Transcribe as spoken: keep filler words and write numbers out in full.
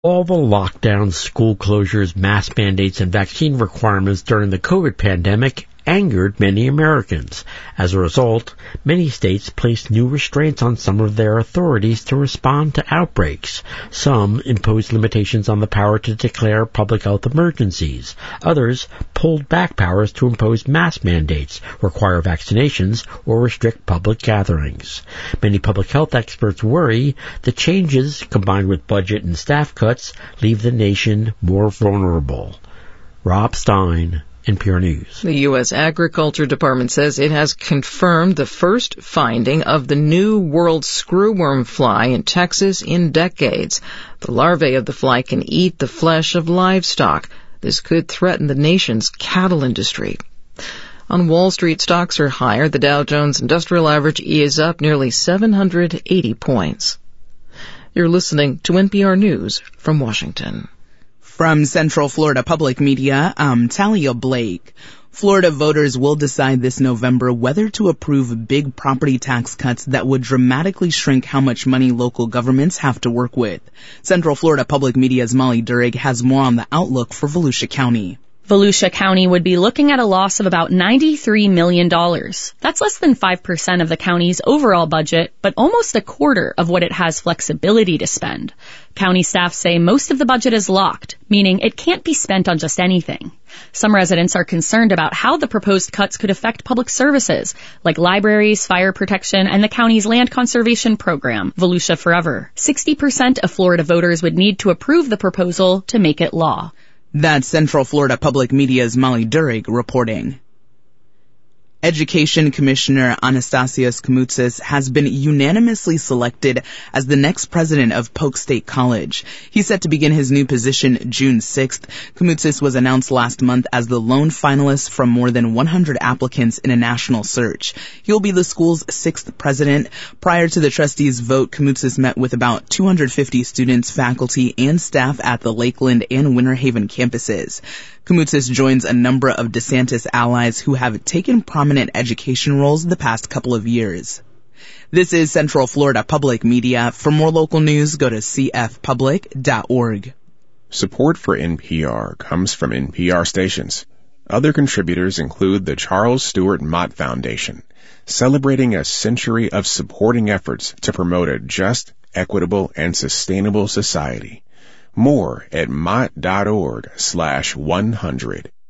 All the lockdowns, school closures, mask mandates, and vaccine requirements during the COVID pandemic angered many Americans. As a result, many states placed new restraints on some of their authorities to respond to outbreaks. Some imposed limitations on the power to declare public health emergencies. Others pulled back powers to impose mask mandates, require vaccinations, or restrict public gatherings. Many public health experts worry the changes, combined with budget and staff cuts, leave the nation more vulnerable. Rob Stein, N P R News. The U S Agriculture Department says it has confirmed the first finding of the new world screwworm fly in Texas in decades. The larvae of the fly can eat the flesh of livestock. This could threaten the nation's cattle industry. On Wall Street, stocks are higher. The Dow Jones Industrial Average is up nearly seven hundred eighty points. You're listening to N P R News from Washington. From Central Florida Public Media, I'm Talia Blake. Florida voters will decide this November whether to approve big property tax cuts that would dramatically shrink how much money local governments have to work with. Central Florida Public Media's Molly Durig has more on the outlook for Volusia County. Volusia County would be looking at a loss of about ninety-three million dollars. That's less than five percent of the county's overall budget, but almost a quarter of what it has flexibility to spend. County staff say most of the budget is locked, meaning it can't be spent on just anything. Some residents are concerned about how the proposed cuts could affect public services, like libraries, fire protection, and the county's land conservation program, Volusia Forever. sixty percent of Florida voters would need to approve the proposal to make it law. That's Central Florida Public Media's Molly Durig reporting. Education Commissioner Anastasios Koumoutzis has been unanimously selected as the next president of Polk State College. He's set to begin his new position June sixth. Koumoutzis was announced last month as the lone finalist from more than one hundred applicants in a national search. He'll be the school's sixth president. Prior to the trustees' vote, Koumoutzis met with about two hundred fifty students, faculty, and staff at the Lakeland and Winter Haven campuses. Koumoutzis joins a number of DeSantis allies who have taken prominent education roles the past couple of years. This is Central Florida Public Media. For more local news, go to c f public dot org. Support for N P R comes from N P R stations. Other contributors include the Charles Stewart Mott Foundation, celebrating a century of supporting efforts to promote a just, equitable, and sustainable society. More at mott dot org slash one hundred.